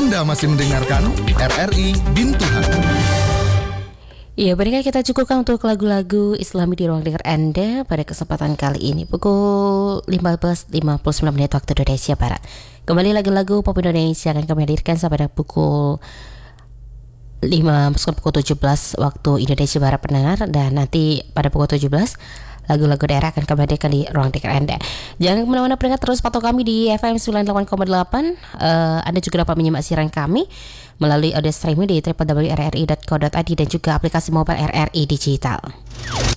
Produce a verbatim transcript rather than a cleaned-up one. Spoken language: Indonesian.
Anda masih mendengarkan R R I Bintuhan. Ya, baiklah kita cukupkan untuk lagu-lagu Islami di ruang dengar Anda pada kesempatan kali ini pukul lima belas lima puluh sembilan menit waktu Indonesia Barat. Kembali lagu-lagu pop Indonesia akan kami hadirkan sampai pada pukul lima sampai pukul tujuh belas waktu Indonesia Barat pendengar, dan nanti pada pukul tujuh belas lagu-lagu daerah akan kami hadirkan di ruang dengar Anda. Jangan kemana-mana pendengar, terus pantau kami di F M sembilan puluh delapan koma delapan. uh, Anda juga dapat menyimak siaran kami melalui audio streaming di w w w titik r r i titik co titik i d dan juga aplikasi mobile R R I Digital.